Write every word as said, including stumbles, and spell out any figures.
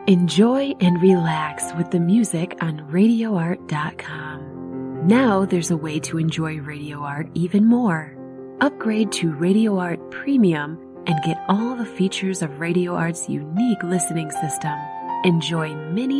Enjoy and relax with the music on radio art dot com. Now there's a way to enjoy Radio Art even more. Upgrade to Radio Art Premium and get all the features of Radio Art's unique listening system. Enjoy many